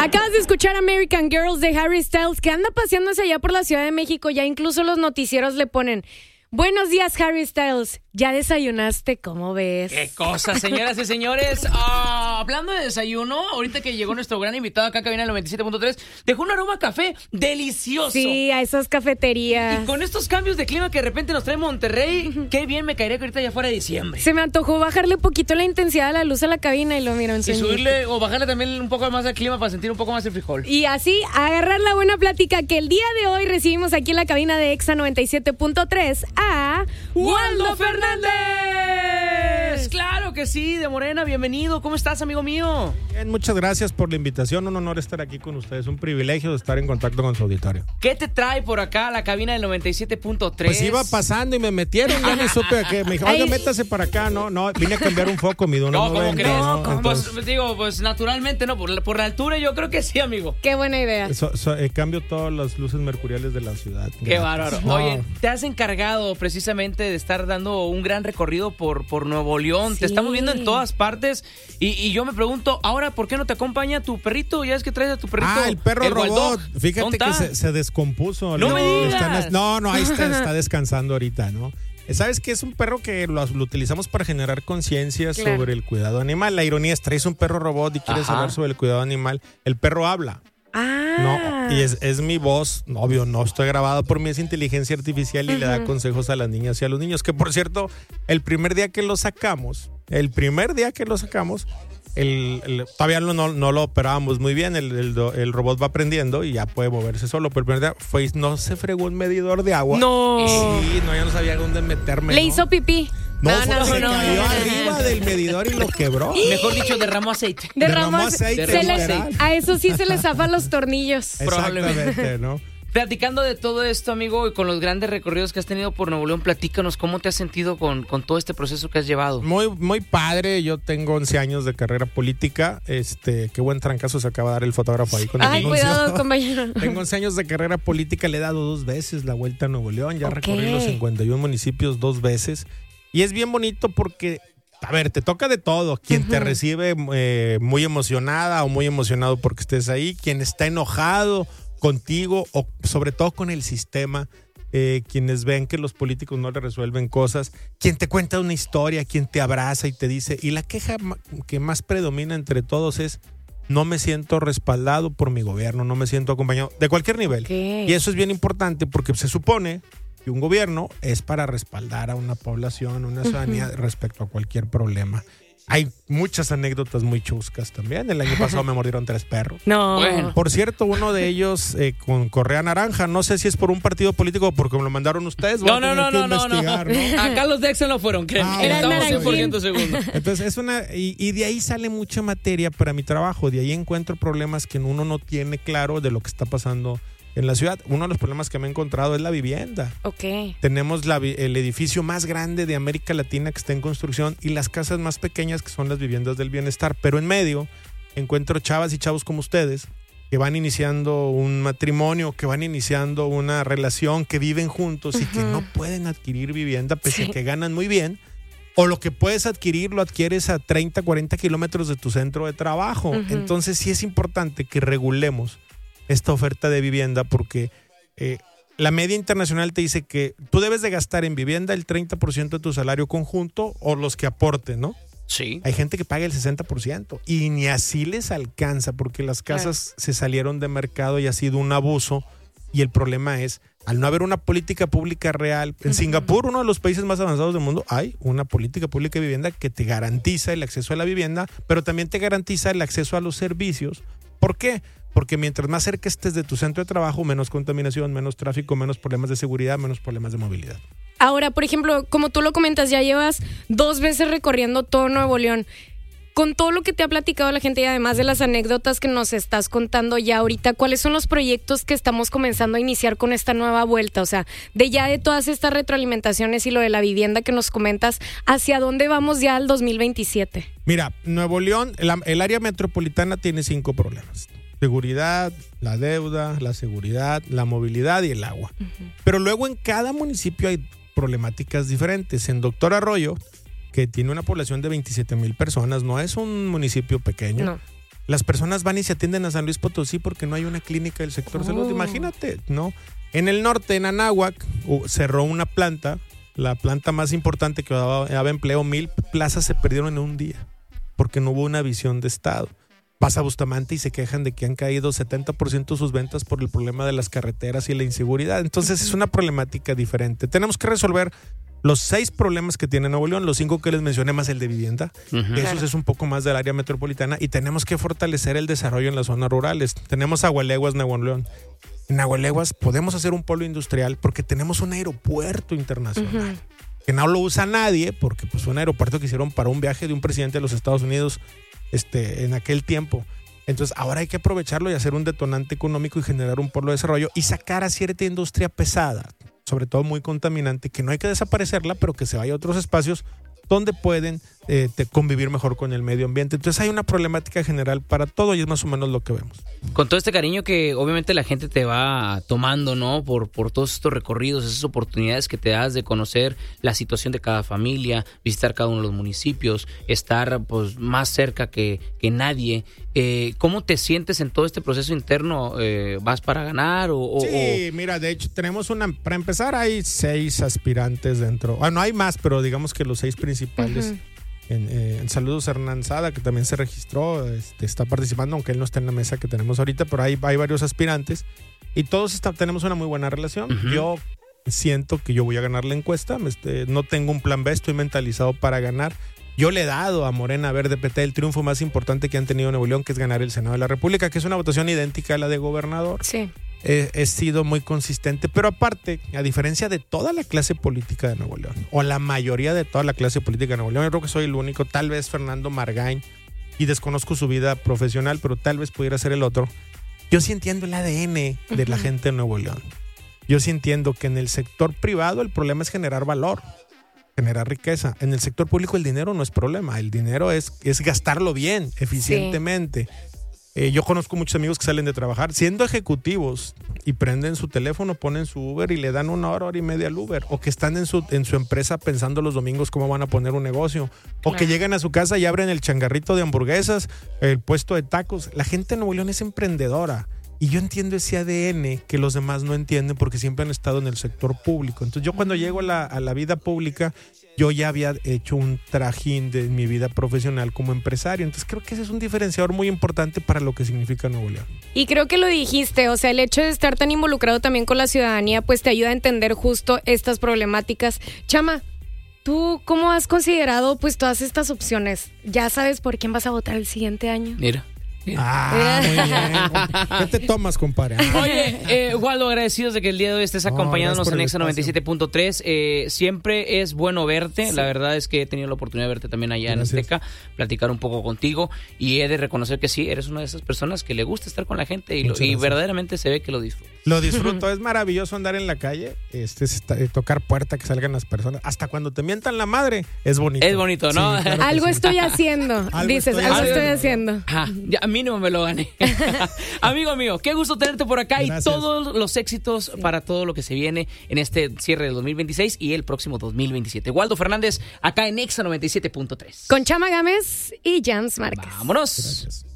Acabas de escuchar American Girls de Harry Styles, que anda paseándose allá por la Ciudad de México. Ya incluso los noticieros le ponen: buenos días, Harry Styles. ¿Ya desayunaste? ¿Cómo ves? ¡Qué cosa, señoras y señores! Hablando de desayuno, ahorita que llegó nuestro gran invitado acá a Cabina 97.3, dejó un aroma a café delicioso. Sí, a esas cafeterías. Y con estos cambios de clima que de repente nos trae Monterrey, qué bien me caería que ahorita ya fuera diciembre. Se me antojó bajarle poquito la intensidad de la luz a la cabina y lo miro en Y subirle o bajarle también un poco más al clima para sentir un poco más el frijol. Y así, agarrar la buena plática que el día de hoy recibimos aquí en la cabina de Exa 97.3 a ¡Waldo Fernández! ¡Claro que sí, de Morena! Bienvenido. ¿Cómo estás, amigo mío? Bien, muchas gracias por la invitación. Un honor estar aquí con ustedes. Un privilegio de estar en contacto con su auditorio. ¿Qué te trae por acá a la cabina del 97.3? Pues iba pasando y me metieron. Ya ni supe a qué. Me dijo, oiga, métase para acá. No, vine a cambiar un foco, mi don. No, ¿cómo crees? Entonces, Pues digo, pues naturalmente, ¿no? Por la altura yo creo que sí, amigo. Qué buena idea. Cambio todas las luces mercuriales de la ciudad. Qué bárbaro. No. Oye, te has encargado precisamente de estar dando un gran recorrido por Nuevo León. Sí. Te estamos viendo en todas partes. Y yo me pregunto, ahora, ¿por qué no te acompaña tu perrito? Ya es que traes a tu perrito. El perro robot. Fíjate que se descompuso. No me digas. Ahí está descansando ahorita, ¿no? ¿Sabes qué? Es un perro que lo utilizamos para generar conciencia sobre el cuidado animal. La ironía es, traes un perro robot y quieres hablar sobre el cuidado animal. El perro habla. No, y es mi voz, obvio, no estoy grabado por mí, es inteligencia artificial y le da consejos a las niñas y a los niños. Que por cierto, el primer día que lo sacamos, todavía no lo operábamos muy bien, el robot va aprendiendo y ya puede moverse solo, pero el primer día no se fregó un medidor de agua. No. Sí, ya no sabía dónde meterme. Le hizo pipí. Se cayó arriba del medidor y lo quebró. Mejor dicho, derramó aceite. Derramó aceite. A eso sí se le zafan los tornillos. Exactamente, ¿no? Platicando de todo esto, amigo, y con los grandes recorridos que has tenido por Nuevo León, platícanos cómo te has sentido con todo este proceso que has llevado. Muy, muy padre. Yo tengo 11 años de carrera política. Qué buen trancazo se acaba de dar el fotógrafo ahí con el anuncio. Cuidado, compañero. Tengo 11 años de carrera política. Le he dado 2 veces la vuelta a Nuevo León. Ya recorrí los 51 municipios 2 veces. Y es bien bonito porque, a ver, te toca de todo. Quien te recibe muy emocionada o muy emocionado porque estés ahí. Quien está enojado contigo o sobre todo con el sistema. Quienes ven que los políticos no le resuelven cosas. Quien te cuenta una historia, quien te abraza y te dice. Y la queja que más predomina entre todos es: no me siento respaldado por mi gobierno, no me siento acompañado de cualquier nivel. Y eso es bien importante porque se supone que un gobierno es para respaldar a una población, una ciudadanía respecto a cualquier problema. Hay muchas anécdotas muy chuscas también. El año pasado me mordieron 3 perros. No. Bueno. Por cierto, uno de ellos con correa naranja. No sé si es por un partido político o porque me lo mandaron ustedes. No. Acá los de Excel no fueron, ¿qué? Estamos 100% seguros. Entonces y de ahí sale mucha materia para mi trabajo. De ahí encuentro problemas que uno no tiene claro de lo que está pasando en la ciudad. Uno de los problemas que me he encontrado es la vivienda. Tenemos el edificio más grande de América Latina que está en construcción y las casas más pequeñas que son las viviendas del bienestar. Pero en medio encuentro chavas y chavos como ustedes que van iniciando un matrimonio, que van iniciando una relación, que viven juntos y que no pueden adquirir vivienda pese a que ganan muy bien. O lo que puedes adquirir lo adquieres a 30, 40 kilómetros de tu centro de trabajo. Entonces sí es importante que regulemos esta oferta de vivienda porque la media internacional te dice que tú debes de gastar en vivienda el 30% de tu salario conjunto o los que aporten, ¿no? Sí. Hay gente que paga el 60% y ni así les alcanza porque las casas se salieron de mercado y ha sido un abuso. Y el problema es, al no haber una política pública real, en Singapur, uno de los países más avanzados del mundo, hay una política pública de vivienda que te garantiza el acceso a la vivienda, pero también te garantiza el acceso a los servicios. ¿Por qué? Porque mientras más cerca estés de tu centro de trabajo, menos contaminación, menos tráfico, menos problemas de seguridad, menos problemas de movilidad. Ahora, por ejemplo, como tú lo comentas, ya llevas 2 veces recorriendo todo Nuevo León. Con todo lo que te ha platicado la gente y además de las anécdotas que nos estás contando ya ahorita, ¿cuáles son los proyectos que estamos comenzando a iniciar con esta nueva vuelta? O sea, de todas estas retroalimentaciones y lo de la vivienda que nos comentas, ¿hacia dónde vamos ya al 2027? Mira, Nuevo León, el área metropolitana tiene 5 problemas. Seguridad, la deuda, la seguridad, la movilidad y el agua. Pero luego en cada municipio hay problemáticas diferentes. En Doctor Arroyo, que tiene una población de 27,000 personas, no es un municipio pequeño. No. Las personas van y se atienden a San Luis Potosí porque no hay una clínica del sector salud. Imagínate, ¿no? En el norte, en Anáhuac, cerró una planta, la planta más importante que daba empleo. 1,000 plazas se perdieron en un día porque no hubo una visión de Estado. Vas a Bustamante y se quejan de que han caído 70% sus ventas por el problema de las carreteras y la inseguridad. Entonces es una problemática diferente. Tenemos que resolver los 6 problemas que tiene Nuevo León, los 5 que les mencioné más el de vivienda. Eso es un poco más del área metropolitana y tenemos que fortalecer el desarrollo en las zonas rurales. Tenemos Agualeguas, Nuevo León. En Agualeguas podemos hacer un polo industrial porque tenemos un aeropuerto internacional. Que no lo usa nadie porque pues, fue un aeropuerto que hicieron para un viaje de un presidente de los Estados Unidos en aquel tiempo. Entonces ahora hay que aprovecharlo y hacer un detonante económico y generar un polo de desarrollo y sacar a cierta industria pesada, sobre todo muy contaminante, que no hay que desaparecerla, pero que se vaya a otros espacios donde pueden convivir mejor con el medio ambiente. Entonces hay una problemática general para todo y es más o menos lo que vemos. Con todo este cariño que obviamente la gente te va tomando, ¿no? Por todos estos recorridos, esas oportunidades que te das de conocer la situación de cada familia, visitar cada uno de los municipios, estar pues más cerca que nadie. ¿Cómo te sientes en todo este proceso interno? ¿Vas para ganar Sí, mira, de hecho tenemos para empezar hay 6 aspirantes dentro. No hay más, pero digamos que los 6 principales. En saludos a Hernán Sada, que también se registró, está participando, aunque él no está en la mesa que tenemos ahorita, pero hay varios aspirantes y todos tenemos una muy buena relación. Yo siento que yo voy a ganar la encuesta, no tengo un plan B, estoy mentalizado para ganar. Yo le he dado a Morena Verde PT el triunfo más importante que han tenido en Nuevo León, que es ganar el Senado de la República, que es una votación idéntica a la de gobernador. Sí. He sido muy consistente, pero aparte, a diferencia de toda la clase política de Nuevo León, o la mayoría de toda la clase política de Nuevo León, yo creo que soy el único, tal vez Fernando Margain, y desconozco su vida profesional, pero tal vez pudiera ser el otro. Yo sí entiendo el ADN de la gente de Nuevo León. Yo sí entiendo que en el sector privado el problema es generar valor, generar riqueza. En el sector público el dinero no es problema, el dinero es gastarlo bien, eficientemente. Sí. Yo conozco muchos amigos que salen de trabajar siendo ejecutivos y prenden su teléfono, ponen su Uber y le dan 1 hora, 1 hora y media al Uber, o que están en su empresa pensando los domingos cómo van a poner un negocio, o que llegan a su casa y abren el changarrito de hamburguesas, el puesto de tacos. La gente de Nuevo León es emprendedora y yo entiendo ese ADN que los demás no entienden porque siempre han estado en el sector público. Entonces yo cuando llego a la vida pública, yo ya había hecho un trajín de mi vida profesional como empresario. Entonces creo que ese es un diferenciador muy importante para lo que significa Nuevo León. Y creo que lo dijiste, o sea, el hecho de estar tan involucrado también con la ciudadanía, pues te ayuda a entender justo estas problemáticas. Chama, ¿tú cómo has considerado pues todas estas opciones? ¿Ya sabes por quién vas a votar el siguiente año? Mira. Muy bien. ¿Qué te tomas, compadre? Oye, Waldo, agradecidos de que el día de hoy estés acompañándonos en Exa 97.3. Siempre es bueno verte. Sí. La verdad es que he tenido la oportunidad de verte también allá en Azteca, platicar un poco contigo y he de reconocer que sí, eres una de esas personas que le gusta estar con la gente y verdaderamente se ve que lo disfrutas. Lo disfruto, es maravilloso andar en la calle, tocar puerta, que salgan las personas. Hasta cuando te mientan la madre, es bonito. Es bonito, ¿no? Sí, claro algo estoy haciendo, dices, algo estoy haciendo. Ya, mínimo me lo gané. Amigo mío, qué gusto tenerte por acá. Gracias. Y todos los éxitos para todo lo que se viene en este cierre del 2026 y el próximo 2027. Waldo Fernández, acá en Exa 97.3. Con Chama Gámez y Jams Márquez. Vámonos. Gracias.